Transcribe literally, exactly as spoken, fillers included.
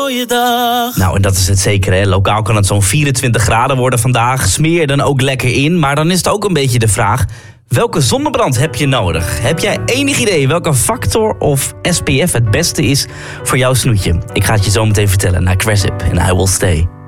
mooie dag. Nou, en dat is het zeker, hè. Lokaal kan het zo'n vierentwintig graden worden vandaag. Smeer je dan ook lekker in. Maar dan is het ook een beetje de vraag: welke zonnebrand heb je nodig? Heb jij enig idee welke factor of S P F het beste is voor jouw snoetje? Ik ga het je zo meteen vertellen na Cressip en I Will Stay.